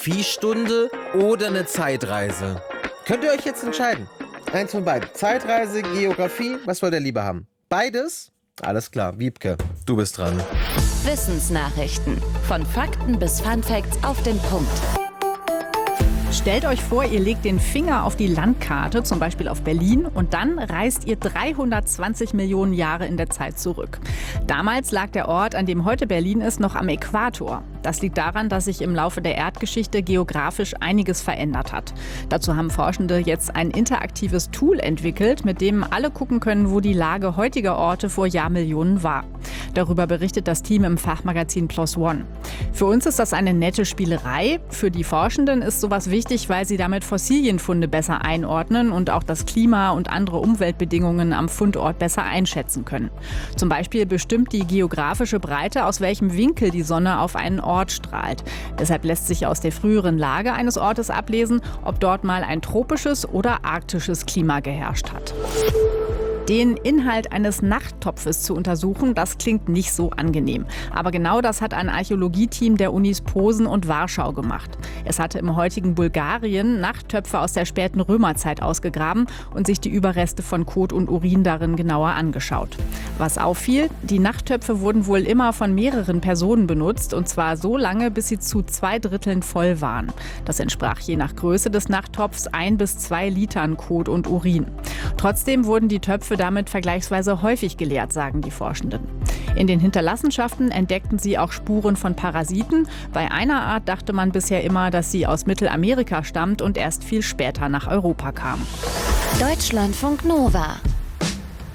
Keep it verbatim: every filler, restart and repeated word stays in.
Geografiestunde oder eine Zeitreise? Könnt ihr euch jetzt entscheiden? Eins von beiden. Zeitreise, Geografie, was wollt ihr lieber haben? Beides? Alles klar, Wiebke, du bist dran. Wissensnachrichten. Von Fakten bis Funfacts auf den Punkt. Stellt euch vor, ihr legt den Finger auf die Landkarte, zum Beispiel auf Berlin, und dann reist ihr dreihundertzwanzig Millionen Jahre in der Zeit zurück. Damals lag der Ort, an dem heute Berlin ist, noch am Äquator. Das liegt daran, dass sich im Laufe der Erdgeschichte geografisch einiges verändert hat. Dazu haben Forschende jetzt ein interaktives Tool entwickelt, mit dem alle gucken können, wo die Lage heutiger Orte vor Jahrmillionen war. Darüber berichtet das Team im Fachmagazin PLOS ONE. Für uns ist das eine nette Spielerei. Für die Forschenden ist sowas wichtig, weil sie damit Fossilienfunde besser einordnen und auch das Klima und andere Umweltbedingungen am Fundort besser einschätzen können. Zum Beispiel bestimmt die geografische Breite, aus welchem Winkel die Sonne auf einen Ort strahlt. Deshalb lässt sich aus der früheren Lage eines Ortes ablesen, ob dort mal ein tropisches oder arktisches Klima geherrscht hat. Den Inhalt eines Nachttopfes zu untersuchen, das klingt nicht so angenehm. Aber genau das hat ein Archäologieteam der Unis Posen und Warschau gemacht. Es hatte im heutigen Bulgarien Nachttöpfe aus der späten Römerzeit ausgegraben und sich die Überreste von Kot und Urin darin genauer angeschaut. Was auffiel, die Nachttöpfe wurden wohl immer von mehreren Personen benutzt, und zwar so lange, bis sie zu zwei Dritteln voll waren. Das entsprach je nach Größe des Nachttopfs ein bis zwei Litern Kot und Urin. Trotzdem wurden die Töpfe damit vergleichsweise häufig geleert, sagen die Forschenden. In den Hinterlassenschaften entdeckten sie auch Spuren von Parasiten. Bei einer Art dachte man bisher immer, dass sie aus Mittelamerika stammt und erst viel später nach Europa kam. Deutschlandfunk Nova.